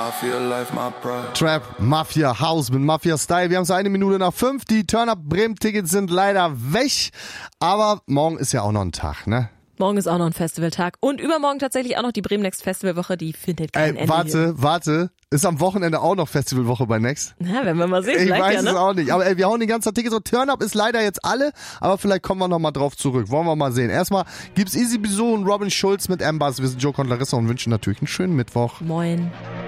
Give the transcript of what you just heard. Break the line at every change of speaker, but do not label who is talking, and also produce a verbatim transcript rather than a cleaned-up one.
Mafia Life, my pride.
Trap, Mafia, House mit Mafia Style. Wir haben so eine Minute nach fünf. Die Turn-Up-Bremen-Tickets sind leider weg. Aber morgen ist ja auch noch ein Tag, ne?
Morgen ist auch noch ein Festivaltag. Und übermorgen tatsächlich auch noch die Bremen Next Festivalwoche. Die findet kein
Ey,
Ende
warte,
hier.
warte. Ist am Wochenende auch noch Festivalwoche bei Next?
Na, werden wir mal sehen.
Ich
Vielleicht
weiß
ja, ne?
es auch nicht. Aber ey, wir hauen die ganze Zeit Tickets. So, Turn-Up ist leider jetzt alle. Aber vielleicht kommen wir noch mal drauf zurück. Wollen wir mal sehen. Erstmal gibt's Easy Bisou und Robin Schulz mit Ambers. Wir sind Joe und Larissa und wünschen natürlich einen schönen Mittwoch.
Moin.